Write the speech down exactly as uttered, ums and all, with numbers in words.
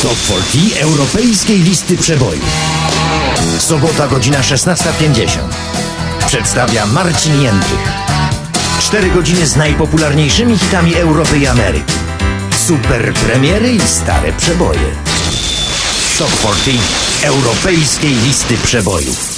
Top czterdzieści Europejskiej Listy Przebojów. Sobota, godzina szesnasta pięćdziesiąt. Przedstawia Marcin Jędrych. Cztery godziny z najpopularniejszymi hitami Europy i Ameryki. Super premiery i stare przeboje. Top czterdzieści Europejskiej Listy Przebojów.